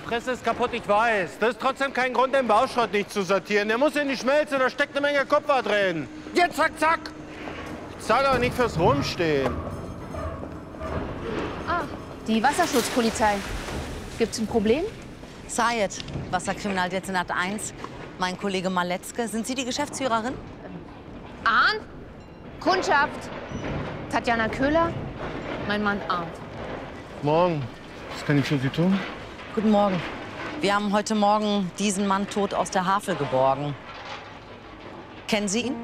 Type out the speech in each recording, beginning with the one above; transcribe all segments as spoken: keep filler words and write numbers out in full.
Presse ist kaputt, ich weiß. Das ist trotzdem kein Grund, den Bauschrott nicht zu sortieren. Der muss in die Schmelze, da steckt eine Menge Kupfer drin. Jetzt, zack, zack. Ich zahle auch nicht fürs Rumstehen. Ah, die Wasserschutzpolizei. Gibt's ein Problem? Sayed, Wasserkriminaldezernat eins. Mein Kollege Maletzke. Sind Sie die Geschäftsführerin? Arndt? Kundschaft. Tatjana Köhler. Mein Mann Arndt. Morgen. Was kann ich für Sie tun? Guten Morgen. Wir haben heute Morgen diesen Mann tot aus der Havel geborgen. Kennen Sie ihn?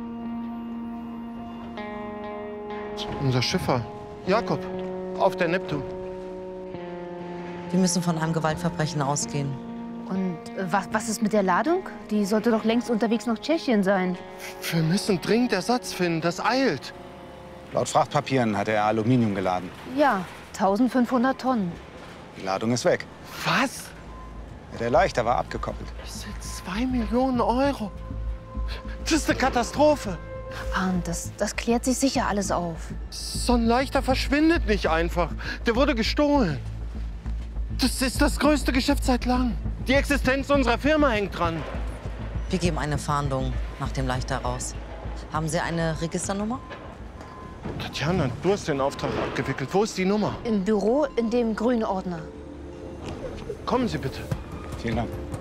Unser Schiffer. Jakob. Auf der Neptun. Wir müssen von einem Gewaltverbrechen ausgehen. Und äh, was, was ist mit der Ladung? Die sollte doch längst unterwegs nach Tschechien sein. Wir müssen dringend Ersatz finden. Das eilt. Laut Frachtpapieren hat er Aluminium geladen. Ja, eintausendfünfhundert Tonnen. Die Ladung ist weg. Was? Ja, der Leichter war abgekoppelt. Das sind zwei Millionen Euro. Das ist eine Katastrophe. Arndt, das, das klärt sich sicher alles auf. So ein Leichter verschwindet nicht einfach. Der wurde gestohlen. Das ist das größte Geschäft seit langem. Die Existenz unserer Firma hängt dran. Wir geben eine Fahndung nach dem Leichter raus. Haben Sie eine Registernummer? Tatjana, du hast den Auftrag abgewickelt. Wo ist die Nummer? Im Büro in dem grünen Ordner. Kommen Sie bitte. Vielen Dank.